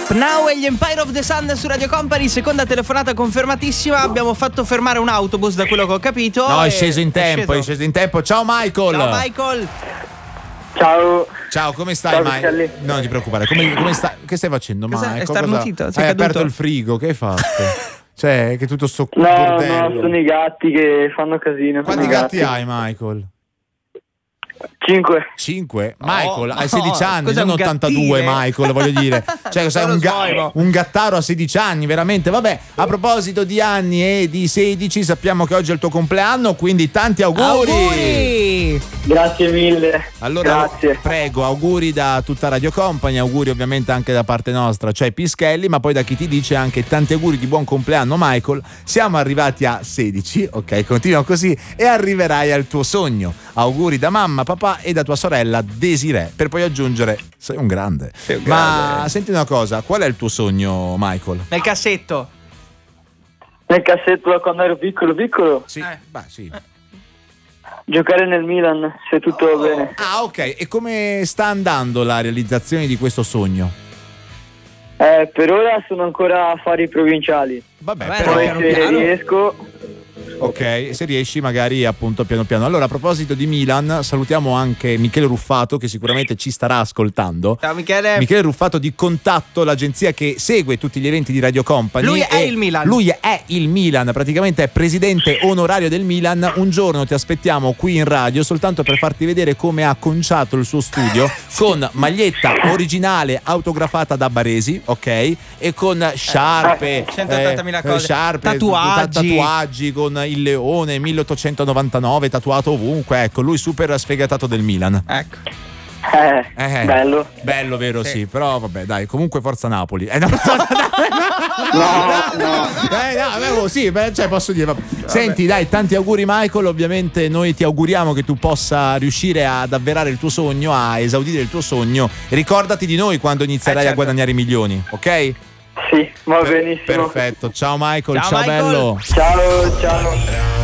Now e gli Empire of the Sun su Radio Company, seconda telefonata confermatissima. Abbiamo fatto fermare un autobus, da quello che ho capito. No, è sceso in tempo. Ciao Michael. Ciao Michael. Ciao, come stai, Michael? Non ti preoccupare. Come stai? Che stai facendo, Michael? È starnutito? Hai aperto il frigo, che hai fatto? Cioè, che tutto sto No, bordello. sono i gatti che fanno casino. Quanti gatti hai, Michael? 5. Michael, hai 16 anni, cos'è, non un 82, gattile? Michael, voglio dire. Cioè, sei un gattaro a 16 anni, veramente. Vabbè, a proposito di anni e di 16, sappiamo che oggi è il tuo compleanno, quindi tanti auguri! Grazie mille. Allora, grazie. Prego, auguri da tutta Radio Company, auguri ovviamente anche da parte nostra, cioè Pischelli, ma poi da chi ti dice anche tanti auguri di buon compleanno, Michael. Siamo arrivati a 16, ok, continua così e arriverai al tuo sogno. Auguri da mamma, papà e da tua sorella Desiree, per poi aggiungere sei un grande. Ma senti una cosa, qual è il tuo sogno, Michael? Nel cassetto. Nel cassetto da quando ero piccolo? Sì, sì. Giocare nel Milan, se tutto va bene. Ah, ok, e come sta andando la realizzazione di questo sogno? Per ora sono ancora affari provinciali. Vabbè, Vabbè, però Poi se riesco. ok, se riesci magari appunto piano piano. Allora, a proposito di Milan, salutiamo anche Michele Ruffato, che sicuramente ci starà ascoltando. Ciao Michele. Michele Ruffato di Contatto, l'agenzia che segue tutti gli eventi di Radio Company. Lui è il Milan. Lui è il Milan, praticamente è presidente onorario del Milan. Un giorno ti aspettiamo qui in radio soltanto per farti vedere come ha conciato il suo studio con maglietta originale autografata da Baresi, ok? E con sciarpe, 180.000 cose. sciarpe, Tatuaggi con il leone 1899 tatuato ovunque. Ecco, lui super sfegatato del Milan. Ecco. Bello, vero? Sì, però vabbè, dai, comunque forza Napoli. Cioè posso dire, vabbè. Senti, dai, tanti auguri Michael, ovviamente noi ti auguriamo che tu possa riuscire ad avverare il tuo sogno, a esaudire il tuo sogno. Ricordati di noi quando inizierai certo. a guadagnare i milioni, ok? Sì, va benissimo. Perfetto, ciao Michael, ciao Michael. bello. Ciao.